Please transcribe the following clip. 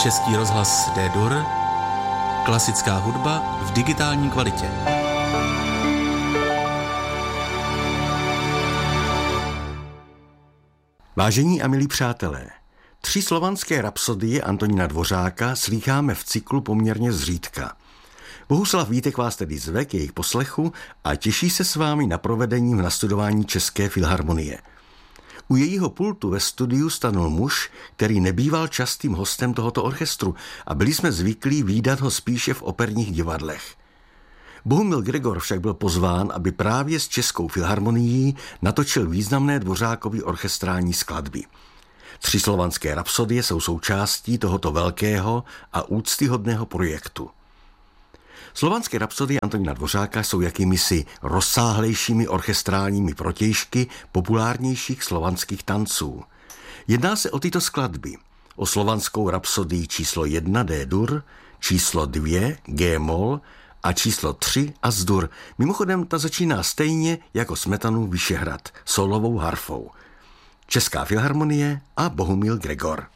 Český rozhlas D-Dur, klasická hudba v digitální kvalitě. Vážení a milí přátelé, 3 slovanské rapsodie Antonína Dvořáka slýcháme v cyklu poměrně zřídka. Bohuslav Vítek vás tedy zve k jejich poslechu a těší se s vámi na provedení v nastudování České filharmonie. U jejího pultu ve studiu stanul muž, který nebýval častým hostem tohoto orchestru a byli jsme zvyklí vídat ho spíše v operních divadlech. Bohumil Gregor však byl pozván, aby právě s Českou filharmonií natočil významné Dvořákovy orchestrální skladby. 3 slovanské rapsodie jsou součástí tohoto velkého a úctyhodného projektu. Slovanské rapsodie Antonína Dvořáka jsou jakýmisi rozsáhlejšími orchestrálními protějšky populárnějších slovanských tanců. Jedná se o tyto skladby. O slovanskou rapsodii číslo 1 D-dur, číslo 2 G-mol a číslo 3 As-dur. Mimochodem ta začíná stejně jako Smetanův Vyšehrad, solovou harfou. Česká filharmonie a Bohumil Gregor.